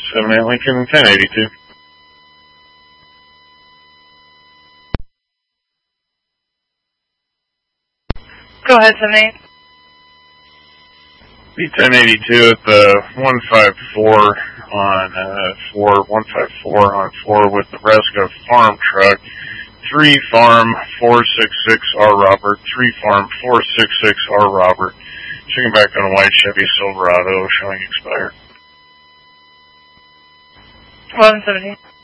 78 Lincoln, 1082. Go ahead, 78. B1082 at the 154 on 154 on 4 with the Nebraska farm truck. 3 farm 466 R Robert, 3 farm 466 R Robert. Checking back on a white Chevy Silverado showing expired. 1117.